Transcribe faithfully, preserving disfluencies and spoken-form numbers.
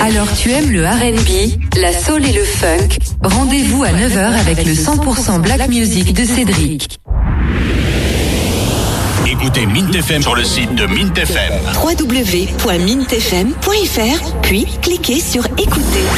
Alors tu aimes le R and B, la soul et le funk? Rendez-vous à neuf heures avec le cent pour cent Black Music de Cédric. Écoutez Mint F M sur le site de Mint F M. w w w point mint f m point f r, puis cliquez sur écouter.